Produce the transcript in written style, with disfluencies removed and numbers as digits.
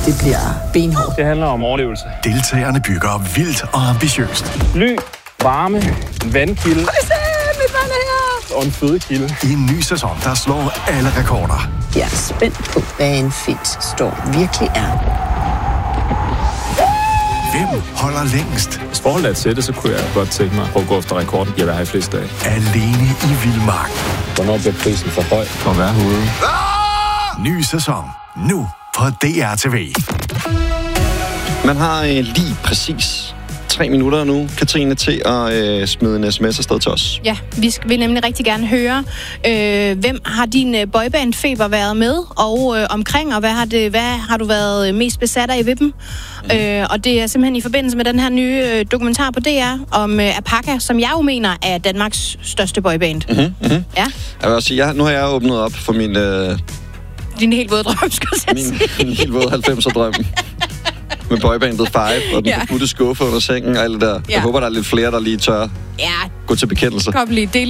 Det bliver benhårdt. Det handler om overlevelse. Deltagerne bygger vildt og ambitiøst. Fly, varme, vandkilde og en fødekilde. I en ny sæson, der slår alle rekorder. Jeg er spændt på, hvad en fest står virkelig er. Hvem holder længst? Hvis forholdet er til det, så kunne jeg godt tænke mig at gå efter rekorden, jeg vil have i flest dage. Alene i vildmark. Hvornår bliver prisen for høj for at være herude? Ny sæson. Nu på DR TV. Man har lige præcis 3 minutter nu, Katrine, til at smide en sms afsted til os. Ja, vi vil nemlig rigtig gerne høre, hvem har din boyband-feber været med og omkring, og hvad har du været mest besat af ved dem? Og det er simpelthen i forbindelse med den her nye dokumentar på DR om Apaka, som jeg jo mener er Danmarks største boyband. Ja. Jeg vil også sige, nu har jeg åbnet op for min... Din helt våde drøm, skulle jeg sige. Min helt våde 90'er-drøm. Med boybandet Five og den forbudte skuffe under sengen og alt det der. Jeg håber, der er lidt flere, der lige tør gå til bekendelse. Kom lige,